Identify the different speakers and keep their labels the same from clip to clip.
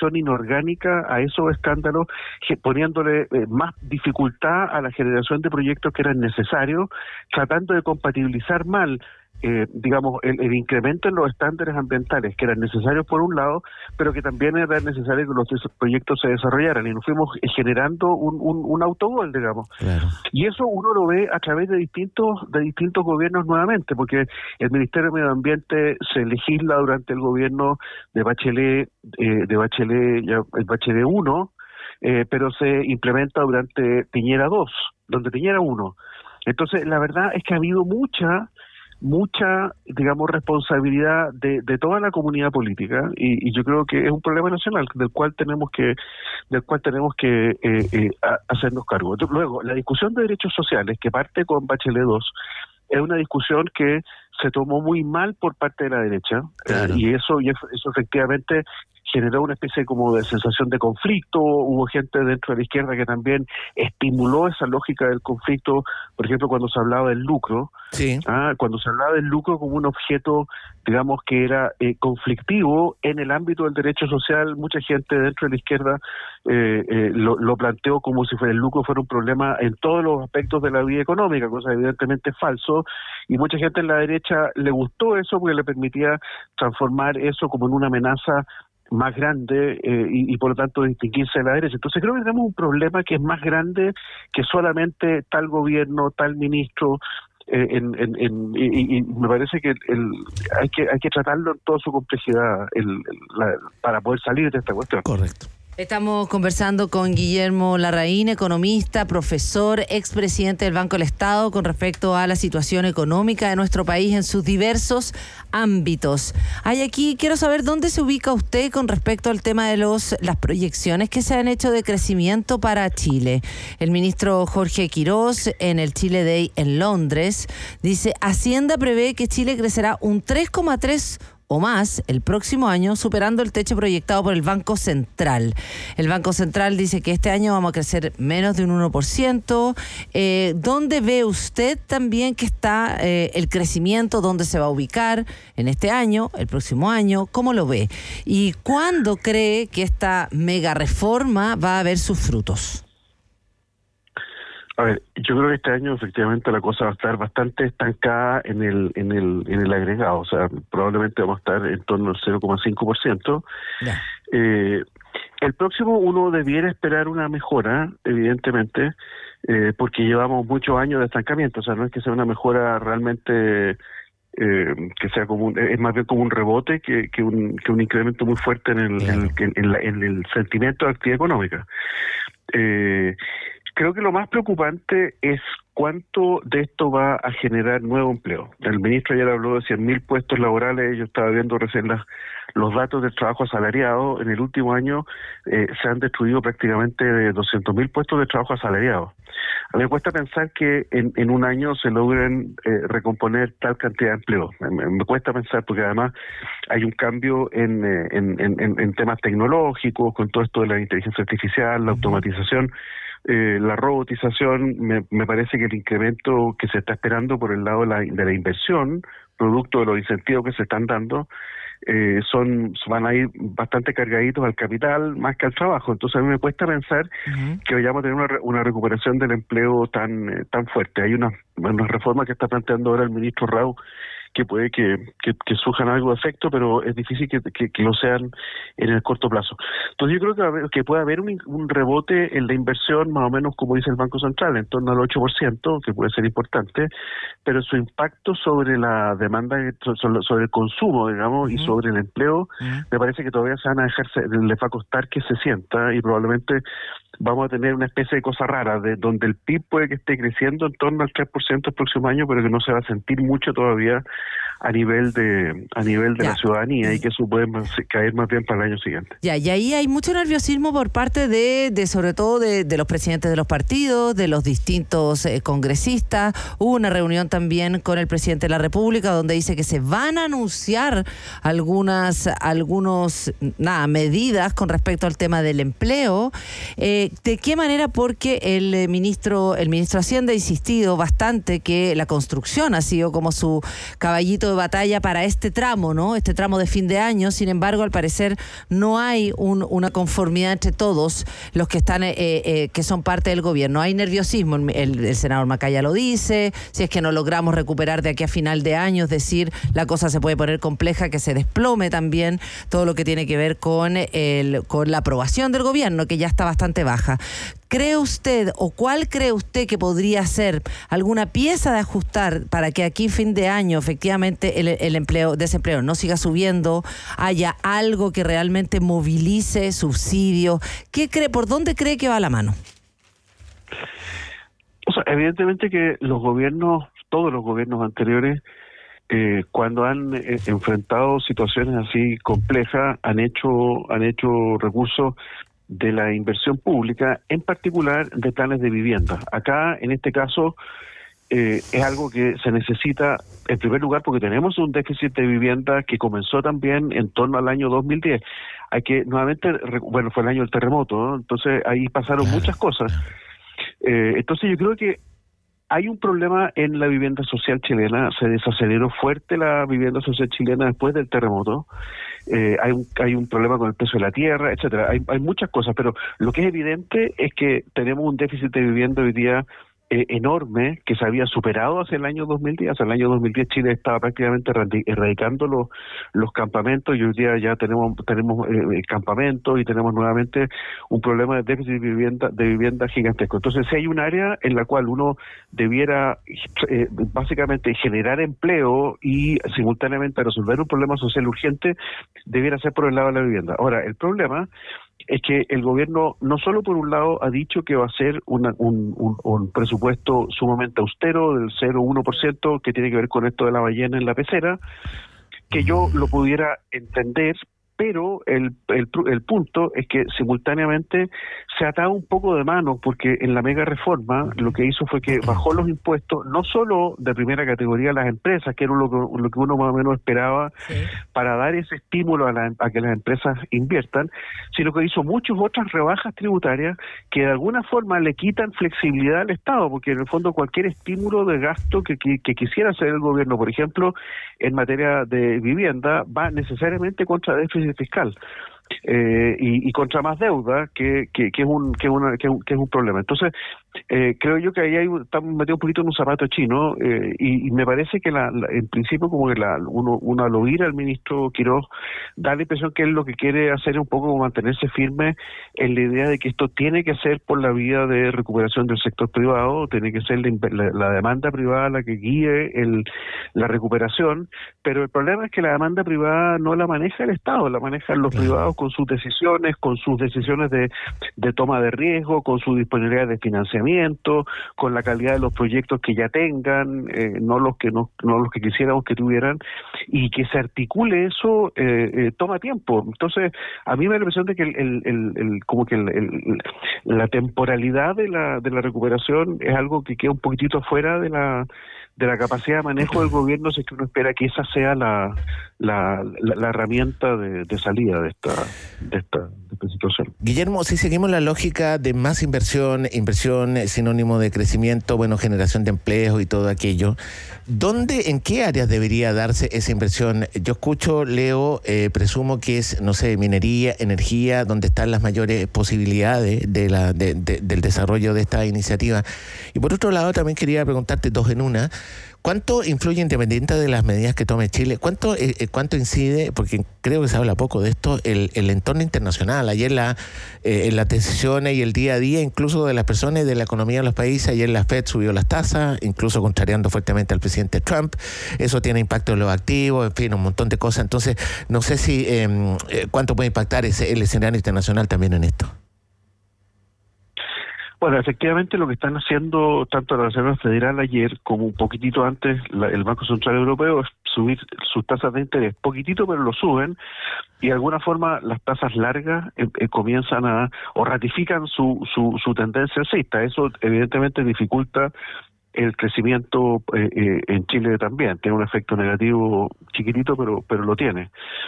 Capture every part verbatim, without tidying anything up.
Speaker 1: regulación inorgánica a esos escándalos, poniéndole eh, más dificultad a la generación de proyectos que eran necesarios, tratando de compatibilizar mal Eh, digamos, el, el incremento en los estándares ambientales que eran necesarios por un lado, pero que también era necesario que los proyectos se desarrollaran, y nos fuimos generando un, un, un autogol, digamos. Claro. Y eso uno lo ve a través de distintos de distintos gobiernos nuevamente, porque el Ministerio de Medio Ambiente se legisla durante el gobierno de Bachelet, eh, de Bachelet, ya, el Bachelet uno, eh, pero se implementa durante Piñera dos, donde Piñera uno. Entonces, la verdad es que ha habido mucha mucha, digamos, responsabilidad de, de toda la comunidad política, y, y yo creo que es un problema nacional del cual tenemos que del cual tenemos que eh, eh, hacernos cargo. Luego, la discusión de derechos sociales, que parte con Bachelet dos, es una discusión que se tomó muy mal por parte de la derecha, claro. eh, y eso y eso efectivamente generó una especie como de sensación de conflicto. Hubo gente dentro de la izquierda que también estimuló esa lógica del conflicto, por ejemplo, cuando se hablaba del lucro, sí. ¿ah? cuando se hablaba del lucro como un objeto, digamos, que era eh, conflictivo en el ámbito del derecho social. Mucha gente dentro de la izquierda eh, eh, lo, lo planteó como si fuera el lucro fuera un problema en todos los aspectos de la vida económica, cosa evidentemente falso, y mucha gente en la derecha le gustó eso porque le permitía transformar eso como en una amenaza más grande eh, y, y por lo tanto distinguirse de la derecha. Entonces creo que tenemos un problema que es más grande que solamente tal gobierno, tal ministro, eh, en, en, en, y, y me parece que el, hay que hay que tratarlo en toda su complejidad el, el, la, para poder salir de esta cuestión.
Speaker 2: Correcto.
Speaker 3: Estamos conversando con Guillermo Larraín, economista, profesor, expresidente del Banco del Estado, con respecto a la situación económica de nuestro país en sus diversos ámbitos. Hay aquí, quiero saber dónde se ubica usted con respecto al tema de los las proyecciones que se han hecho de crecimiento para Chile. El ministro Jorge Quirós, en el Chile Day en Londres, dice: Hacienda prevé que Chile crecerá un tres coma tres por ciento o más el próximo año, superando el techo proyectado por el Banco Central. El Banco Central dice que este año vamos a crecer menos de un uno por ciento. Eh, ¿Dónde ve usted también que está eh, el crecimiento? ¿Dónde se va a ubicar en este año, el próximo año? ¿Cómo lo ve? ¿Y cuándo cree que esta mega reforma va a ver sus frutos?
Speaker 1: A ver, yo creo que este año efectivamente la cosa va a estar bastante estancada en el en el en el agregado, o sea, probablemente vamos a estar en torno al cero coma cinco por ciento. Yeah. Eh, el próximo uno debiera esperar una mejora, evidentemente, eh, porque llevamos muchos años de estancamiento, o sea, no es que sea una mejora realmente eh, que sea como un, es más bien como un rebote que, que un que un incremento muy fuerte en el, claro. en, en, la, en el sentimiento de actividad económica. Eh, Creo que lo más preocupante es cuánto de esto va a generar nuevo empleo. El ministro ayer habló de cien mil puestos laborales. Yo estaba viendo recién las, los datos del trabajo asalariado. En el último año eh, se han destruido prácticamente doscientos mil puestos de trabajo asalariado. A mí me cuesta pensar que en, en un año se logren eh, recomponer tal cantidad de empleo. Me, me cuesta pensar porque además hay un cambio en, eh, en, en, en temas tecnológicos, con todo esto de la inteligencia artificial, la automatización. Eh, la robotización. Me, me parece que el incremento que se está esperando por el lado de la, de la inversión, producto de los incentivos que se están dando, eh, son van a ir bastante cargaditos al capital más que al trabajo. Entonces a mí me cuesta pensar uh-huh. que vayamos a tener una, una recuperación del empleo tan eh, tan fuerte. Hay una, una reforma que está planteando ahora el ministro Rau que puede que, que, que surjan algo de efecto, pero es difícil que, que, que lo sean en el corto plazo. Entonces yo creo que, haber, que puede haber un, un rebote en la inversión, más o menos como dice el Banco Central, en torno al ocho por ciento, que puede ser importante, pero su impacto sobre la demanda, sobre el consumo, digamos, uh-huh. y sobre el empleo, uh-huh. me parece que todavía se van a dejarse, les va a costar que se sienta, y probablemente vamos a tener una especie de cosa rara, de donde el P I B puede que esté creciendo en torno al tres por ciento el próximo año, pero que no se va a sentir mucho todavía a nivel de a nivel de ya. la ciudadanía, y que eso puede más, caer más bien para el año siguiente.
Speaker 3: Ya, y ahí hay mucho nerviosismo por parte de, de sobre todo de, de los presidentes de los partidos, de los distintos eh, congresistas. Hubo una reunión también con el presidente de la República donde dice que se van a anunciar algunas algunos nada medidas con respecto al tema del empleo. Eh, ¿De qué manera? Porque el ministro el ministro de Hacienda ha insistido bastante que la construcción ha sido como su caballito de batalla para este tramo, ¿no? Este tramo de fin de año. Sin embargo, al parecer no hay un, una conformidad entre todos los que están, eh, eh, que son parte del gobierno. Hay nerviosismo, el, el senador Macaya lo dice, si es que no logramos recuperar de aquí a final de año, es decir, la cosa se puede poner compleja, que se desplome también todo lo que tiene que ver con, el, con la aprobación del gobierno, que ya está bastante baja. ¿Cree usted o cuál cree usted que podría ser alguna pieza de ajustar para que aquí fin de año efectivamente el, el empleo, desempleo no siga subiendo, haya algo que realmente movilice subsidios? ¿Qué cree, por dónde cree que va la mano?
Speaker 1: O sea, evidentemente que los gobiernos, todos los gobiernos anteriores, eh, cuando han eh, enfrentado situaciones así complejas, han hecho, han hecho recursos de la inversión pública, en particular de planes de vivienda. Acá, en este caso, eh, es algo que se necesita, en primer lugar, porque tenemos un déficit de vivienda que comenzó también en torno al año dos mil diez. Hay que, nuevamente, bueno, fue el año del terremoto, ¿no? Entonces ahí pasaron muchas cosas. Eh, entonces yo creo que hay un problema en la vivienda social chilena, se desaceleró fuerte la vivienda social chilena después del terremoto. Eh, hay un hay un problema con el precio de la tierra, etcétera. Hay, hay muchas cosas, pero lo que es evidente es que tenemos un déficit de vivienda hoy día eh, enorme, que se había superado hacia el año dos mil diez. Hacia el año dos mil diez Chile estaba prácticamente erradicando los los campamentos, y hoy día ya tenemos tenemos eh, campamentos y tenemos nuevamente un problema de déficit de vivienda de vivienda gigantesco. Entonces, si hay un área en la cual uno debiera eh, básicamente generar empleo y simultáneamente resolver un problema social urgente, debiera ser por el lado de la vivienda. Ahora, el problema es que el gobierno no solo por un lado ha dicho que va a ser una, un, un, un presupuesto sumamente austero del cero coma uno por ciento, que tiene que ver con esto de la ballena en la pecera, que yo lo pudiera entender, pero el, el, el punto es que simultáneamente se ataba un poco de mano, porque en la mega reforma lo que hizo fue que bajó los impuestos, no solo de primera categoría a las empresas, que era lo que, lo que uno más o menos esperaba, sí, para dar ese estímulo a, la, a que las empresas inviertan, sino que hizo muchas otras rebajas tributarias que de alguna forma le quitan flexibilidad al Estado, porque en el fondo cualquier estímulo de gasto que, que, que quisiera hacer el gobierno, por ejemplo, en materia de vivienda, va necesariamente contra déficit fiscal. Eh, y, y contra más deuda, que, que, que es un que, una, que, que es un problema. Entonces, eh, creo yo que ahí hay, estamos metidos un poquito en un zapato chino, eh, y, y me parece que la, la, en principio como que la, uno, uno al oír al ministro Quiroz da la impresión que él lo que quiere hacer es un poco mantenerse firme en la idea de que esto tiene que ser por la vía de recuperación del sector privado, tiene que ser la, la, la demanda privada la que guíe el, la recuperación, pero el problema es que la demanda privada no la maneja el Estado, la manejan los privados con sus decisiones, con sus decisiones de, de toma de riesgo, con su disponibilidad de financiamiento, con la calidad de los proyectos que ya tengan, eh, no los que no, no los que quisiéramos que tuvieran, y que se articule eso eh, eh, toma tiempo. Entonces, a mí me da la impresión de que el, el, el, el como que el, el, la temporalidad de la de la recuperación es algo que queda un poquitito fuera de la de la capacidad de manejo del gobierno, si es que uno espera que esa sea la la, la, la herramienta de, de salida de esta, de esta de esta situación.
Speaker 2: Guillermo, si seguimos la lógica de más inversión, inversión es sinónimo de crecimiento, bueno, generación de empleos y todo aquello, ¿dónde, en qué áreas debería darse esa inversión? Yo escucho, leo, eh, presumo que es, no sé, minería, energía, donde están las mayores posibilidades de la de, de, del desarrollo de esta iniciativa. Y por otro lado, también quería preguntarte dos en una. ¿Cuánto influye, independiente de las medidas que tome Chile, cuánto eh, cuánto incide, porque creo que se habla poco de esto, el, el entorno internacional? Ayer la, eh, en las decisiones y el día a día, incluso de las personas y de la economía de los países, ayer la Fed subió las tasas, incluso contrariando fuertemente al presidente Trump. Eso tiene impacto en los activos, en fin, un montón de cosas. Entonces, no sé si eh, cuánto puede impactar ese, el escenario internacional también en esto.
Speaker 1: Bueno, efectivamente lo que están haciendo tanto la Reserva Federal ayer como un poquitito antes la, el Banco Central Europeo es subir sus tasas de interés, poquitito pero lo suben, y de alguna forma las tasas largas eh, eh, comienzan a, o ratifican su, su, su tendencia alcista. Eso evidentemente dificulta el crecimiento eh, eh, en Chile también tiene un efecto negativo chiquitito, pero pero lo tiene.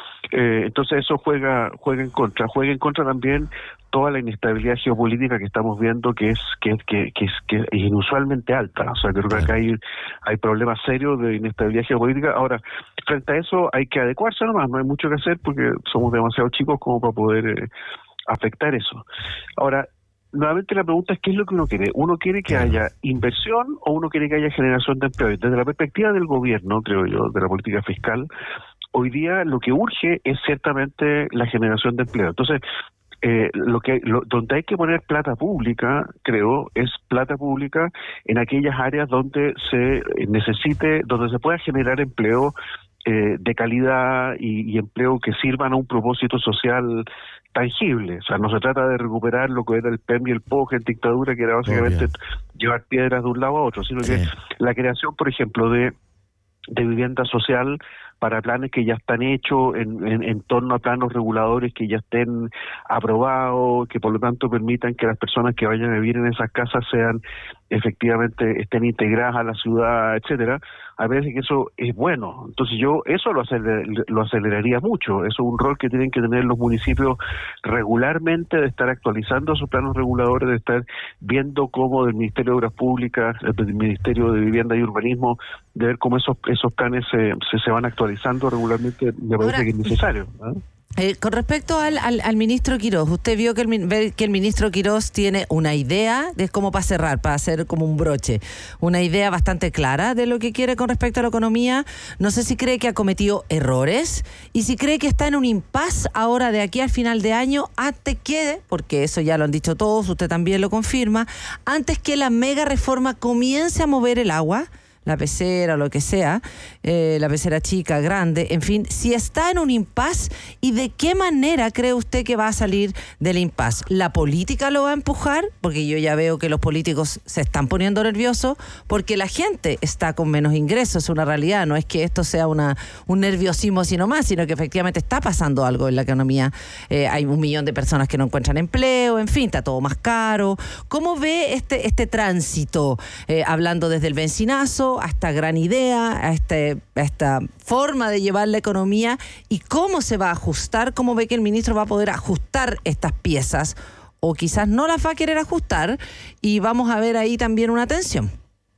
Speaker 1: Eh, entonces eso juega juega en contra, juega en contra también toda la inestabilidad geopolítica que estamos viendo, que es que que, que es que es inusualmente alta. O sea, creo que acá hay hay problemas serios de inestabilidad geopolítica. Ahora, frente a eso hay que adecuarse nomás, no hay mucho que hacer porque somos demasiado chicos como para poder eh, afectar eso. Ahora, nuevamente la pregunta es ¿qué es lo que uno quiere? ¿Uno quiere que
Speaker 2: Claro.
Speaker 1: haya inversión o uno quiere que haya generación de empleo? Desde la perspectiva del gobierno, creo yo, de la política fiscal, hoy día lo que urge es ciertamente la generación de empleo. Entonces, eh, lo que lo, donde hay que poner plata pública, creo, es plata pública en aquellas áreas donde se necesite, donde se pueda generar empleo eh, de calidad y, y empleo que sirvan a un propósito social tangible. O sea, no se trata de recuperar lo que era el P E M y el P O G en dictadura, que era básicamente
Speaker 2: Obvio.
Speaker 1: llevar piedras de un lado a otro, sino
Speaker 2: Sí.
Speaker 1: que la creación, por ejemplo, de de vivienda social para planes que ya están hechos en, en, en torno a planos reguladores que ya estén aprobados, que por lo tanto permitan que las personas que vayan a vivir en esas casas sean efectivamente estén integradas a la ciudad, etcétera. A veces que eso es bueno. Entonces yo eso lo, aceler, lo aceleraría mucho. Eso es un rol que tienen que tener los municipios regularmente, de estar actualizando sus planos reguladores, de estar viendo cómo del Ministerio de Obras Públicas, del Ministerio de Vivienda y Urbanismo, de ver cómo esos esos planes se, se, se van actualizando regularmente. Me parece
Speaker 3: Ahora,
Speaker 1: que es necesario, ¿eh?
Speaker 3: Eh, con respecto al, al, al ministro Quirós, usted vio que el, ve que el ministro Quirós tiene una idea, es como para cerrar, para hacer como un broche, una idea bastante clara de lo que quiere con respecto a la economía. No sé si cree que ha cometido errores y si cree que está en un impasse ahora de aquí al final de año, antes que, porque eso ya lo han dicho todos, usted también lo confirma, antes que la mega reforma comience a mover el agua, la pecera, lo que sea, eh, la pecera chica, grande, en fin, si está en un impasse y de qué manera cree usted que va a salir del impasse. ¿La política lo va a empujar? Porque yo ya veo que los políticos se están poniendo nerviosos porque la gente está con menos ingresos, es una realidad, no es que esto sea una un nerviosismo sino más, sino que efectivamente está pasando algo en la economía. Eh, hay un millón de personas que no encuentran empleo, en fin, está todo más caro. ¿Cómo ve este, este tránsito? Eh, hablando desde el benzinazo a esta gran idea, a, este, a esta forma de llevar la economía y cómo se va a ajustar, cómo ve que el ministro va a poder ajustar estas piezas o quizás no las va a querer ajustar y vamos a ver ahí también una tensión.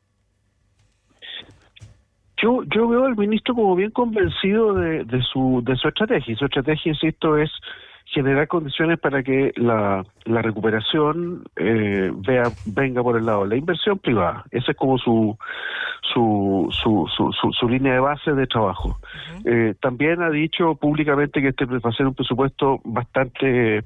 Speaker 1: Yo yo veo al ministro como bien convencido de, de su de su estrategia. Y su estrategia, insisto, es generar condiciones para que la, la recuperación eh, vea, venga por el lado de la inversión privada. Esa es como su su su, su, su, su línea de base de trabajo. Uh-huh. Eh, también ha dicho públicamente que este va a ser un presupuesto bastante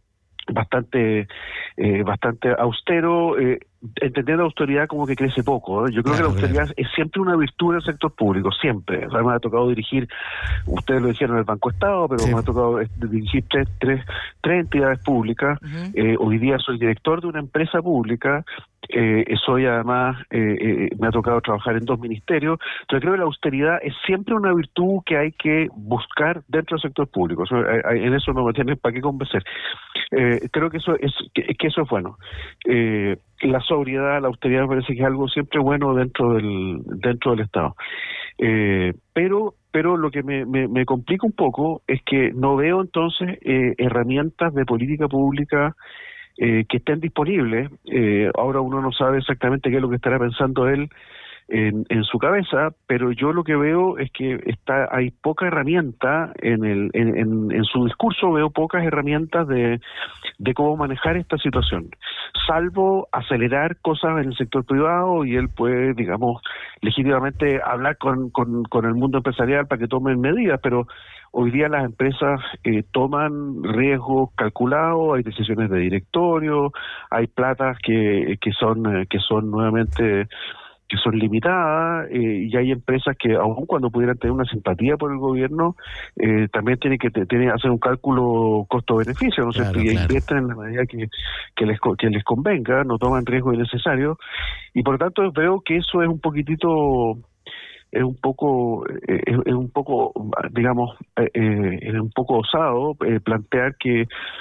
Speaker 1: bastante eh, bastante austero, eh, entendiendo la austeridad como que crece poco, ¿eh? Yo creo claro, que la austeridad claro. es siempre una virtud del sector público, siempre. O sea, me ha tocado dirigir, ustedes lo dijeron, el Banco Estado, pero sí. me ha tocado dirigir tres, tres, tres entidades públicas. Uh-huh. eh, hoy día soy director de una empresa pública, eh, soy además, eh, eh, me ha tocado trabajar en dos ministerios. Entonces creo que la austeridad es siempre una virtud que hay que buscar dentro del sector público. O sea, en eso no me tienen para qué convencer. Eh, creo que eso es que, que eso es bueno. Eh, la sobriedad, la austeridad me parece que es algo siempre bueno dentro del dentro del Estado. Eh, pero pero lo que me, me, me complica un poco es que no veo entonces eh, herramientas de política pública eh, que estén disponibles. Eh, ahora uno no sabe exactamente qué es lo que estará pensando él en, en su cabeza, pero yo lo que veo es que está hay poca herramienta en el en, en, en su discurso, veo pocas herramientas de, de cómo manejar esta situación, salvo acelerar cosas en el sector privado, y él puede, digamos, legítimamente hablar con, con, con el mundo empresarial para que tomen medidas, pero hoy día las empresas eh, toman riesgos calculados, hay decisiones de directorio, hay platas que, que son eh, que son nuevamente que son limitadas, eh, y hay empresas que aun cuando pudieran tener una simpatía por el gobierno, eh, también tienen que tienen hacer un cálculo costo-beneficio, ¿no es cierto? Y claro. invierten en la medida que, que les que les convenga, no toman riesgos innecesarios, y por lo tanto veo que eso es un poquitito es un poco eh, es, es un poco digamos eh, eh, es un poco osado eh, plantear que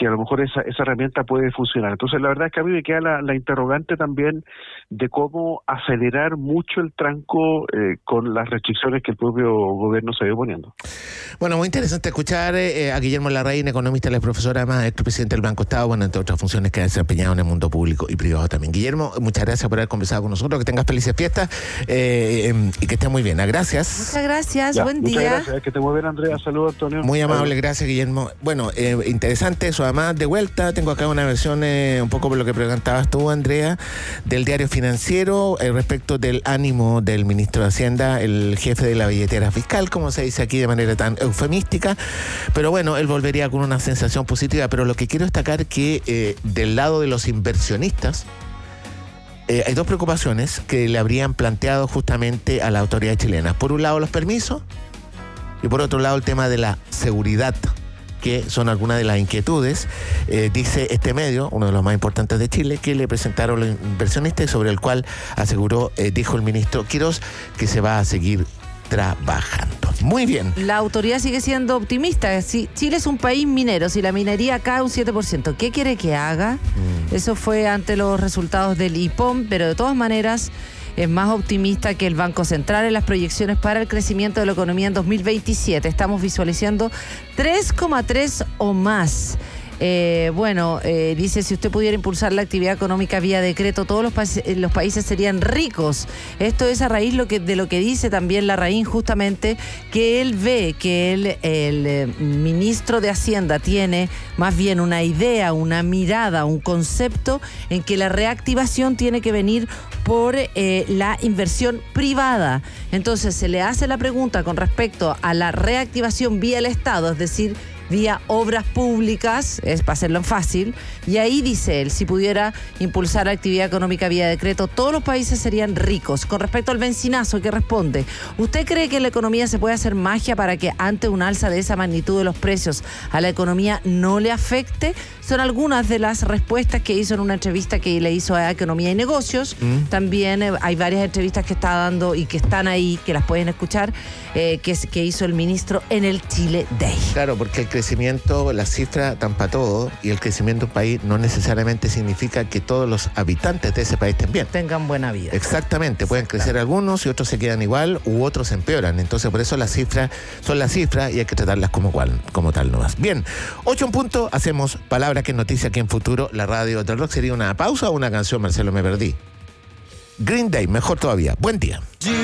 Speaker 1: que a lo mejor esa, esa herramienta puede funcionar. Entonces, la verdad es que a mí me queda la, la interrogante también de cómo acelerar mucho el tranco eh, con las restricciones que el propio gobierno se ha ido poniendo.
Speaker 2: Bueno, muy interesante escuchar eh, a Guillermo Larraín, economista, la profesora, además expresidente del Banco Estado, bueno, entre otras funciones que ha desempeñado en el mundo público y privado también. Guillermo, muchas gracias por haber conversado con nosotros, que tengas felices fiestas eh, eh, y que estés muy bien. Gracias.
Speaker 3: Muchas gracias,
Speaker 1: Ya,
Speaker 3: buen
Speaker 1: muchas
Speaker 3: día.
Speaker 1: Gracias, que te muy bien, Andrea. Saludos, Antonio.
Speaker 2: Muy amable, gracias, Guillermo. Bueno, eh, interesante eso. Además, de vuelta, tengo acá una versión eh, un poco por lo que preguntabas tú, Andrea, del Diario Financiero eh, respecto del ánimo del ministro de Hacienda, el jefe de la billetera fiscal, como se dice aquí de manera tan eufemística. Pero bueno, él volvería con una sensación positiva. Pero lo que quiero destacar es que eh, del lado de los inversionistas, Eh, hay dos preocupaciones que le habrían planteado justamente a la autoridad chilena. Por un lado, los permisos y por otro lado, el tema de la seguridad, que son algunas de las inquietudes. Eh, dice este medio, uno de los más importantes de Chile, que le presentaron los inversionistas y sobre el cual aseguró, eh, dijo el ministro Quirós, que se va a seguir trabajando. Muy bien.
Speaker 3: La autoridad sigue siendo optimista. Si Chile es un país minero, si la minería cae un siete por ciento, ¿qué quiere que haga? Mm. Eso fue ante los resultados del I P O M, pero de todas maneras es más optimista que el Banco Central en las proyecciones para el crecimiento de la economía en dos mil veintisiete. Estamos visualizando tres coma tres o más. Eh, bueno, eh, dice, si usted pudiera impulsar la actividad económica vía decreto, todos los, pa los países serían ricos. Esto es a raíz lo que, de lo que dice también Larraín, justamente, que él ve que él, el eh, ministro de Hacienda tiene más bien una idea, una mirada, un concepto en que la reactivación tiene que venir por eh, la inversión privada. Entonces se le hace la pregunta con respecto a la reactivación vía el Estado, es decir, vía obras públicas, es para hacerlo fácil, y ahí dice él, si pudiera impulsar la actividad económica vía decreto, todos los países serían ricos. Con respecto al bencinazo, ¿qué responde? ¿Usted cree que en la economía se puede hacer magia para que ante un alza de esa magnitud de los precios a la economía no le afecte? Son algunas de las respuestas que hizo en una entrevista que le hizo a Economía y Negocios. Mm. También eh, hay varias entrevistas que está dando y que están ahí, que las pueden escuchar, eh, que, que hizo el ministro en el Chile Day.
Speaker 2: Claro, porque el crecimiento, la cifra tan para todo, y el crecimiento de un país no necesariamente significa que todos los habitantes de ese país estén bien.
Speaker 3: Tengan buena vida.
Speaker 2: Exactamente, pueden crecer algunos y otros se quedan igual u otros empeoran. Entonces, por eso las cifras son las cifras y hay que tratarlas como, cual, como tal nomás. Bien, ocho en punto, hacemos palabras que es noticia aquí en Futuro, la radio del rock. ¿Sería una pausa o una canción, Marcelo? Me perdí. Green Day, mejor todavía. Buen día.